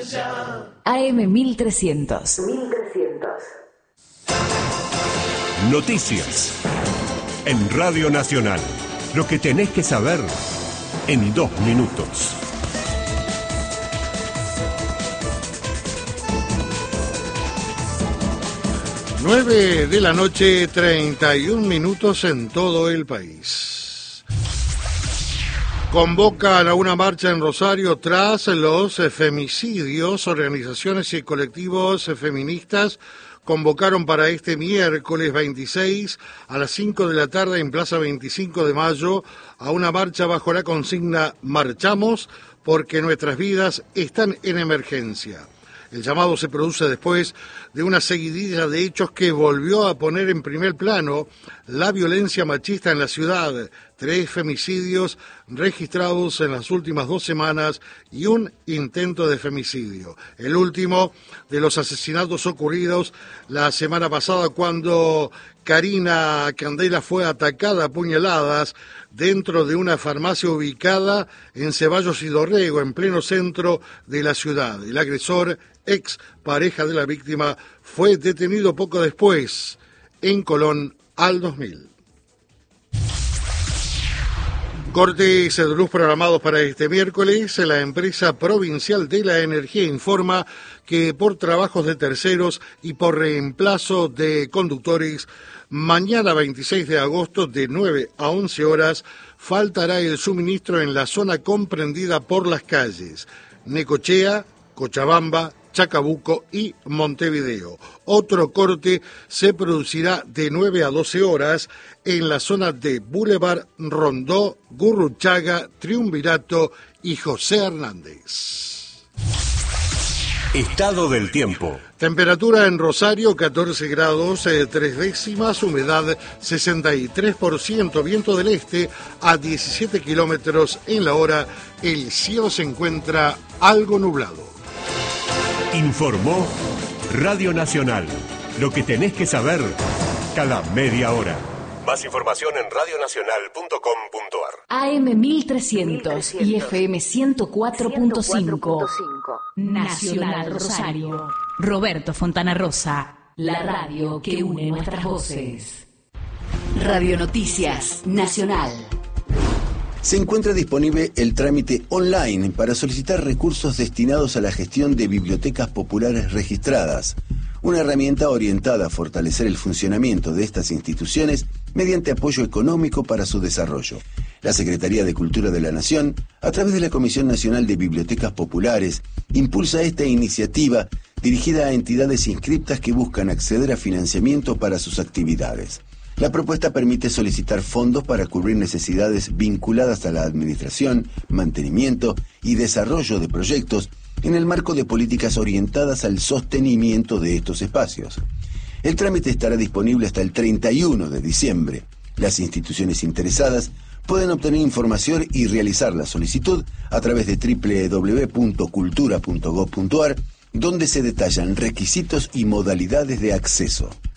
AM 1300. Noticias. En Radio Nacional. Lo que tenés que saber en 2 minutos. 9 de la noche, 31 minutos en todo el país. Convocan a una marcha en Rosario tras los femicidios. Organizaciones y colectivos feministas convocaron para este miércoles 26 a las 5 de la tarde en Plaza 25 de Mayo a una marcha bajo la consigna "Marchamos porque nuestras vidas están en emergencia". El llamado se produce después de una seguidilla de hechos que volvió a poner en primer plano la violencia machista en la ciudad. 3 femicidios registrados en las últimas 2 semanas y un intento de femicidio. El último de los asesinatos ocurridos la semana pasada cuando Karina Candela fue atacada a puñaladas dentro de una farmacia ubicada en Ceballos y Dorrego, en pleno centro de la ciudad. El agresor, ex pareja de la víctima, fue detenido poco después en Colón al 2000. Cortes de luz programados para este miércoles. La empresa provincial de la energía informa que por trabajos de terceros y por reemplazo de conductores, mañana 26 de agosto de 9 a 11 horas faltará el suministro en la zona comprendida por las calles Necochea, Cochabamba, Chacabuco y Montevideo. Otro corte se producirá de 9 a 12 horas en la zona de Boulevard, Rondó, Gurruchaga, Triunvirato y José Hernández. Estado del tiempo. Temperatura en Rosario 14 grados 3 décimas, humedad 63%, viento del este a 17 kilómetros en la hora. El cielo se encuentra algo nublado. Informó Radio Nacional. Lo que tenés que saber cada media hora. Más información en radionacional.com.ar. AM 1300 y FM 104.5. Nacional Rosario. Roberto Fontana Rosa. La radio que une nuestras voces. Radio Noticias Nacional. Se encuentra disponible el trámite online para solicitar recursos destinados a la gestión de bibliotecas populares registradas, una herramienta orientada a fortalecer el funcionamiento de estas instituciones mediante apoyo económico para su desarrollo. La Secretaría de Cultura de la Nación, a través de la Comisión Nacional de Bibliotecas Populares, impulsa esta iniciativa dirigida a entidades inscriptas que buscan acceder a financiamiento para sus actividades. La propuesta permite solicitar fondos para cubrir necesidades vinculadas a la administración, mantenimiento y desarrollo de proyectos en el marco de políticas orientadas al sostenimiento de estos espacios. El trámite estará disponible hasta el 31 de diciembre. Las instituciones interesadas pueden obtener información y realizar la solicitud a través de www.cultura.gov.ar, donde se detallan requisitos y modalidades de acceso.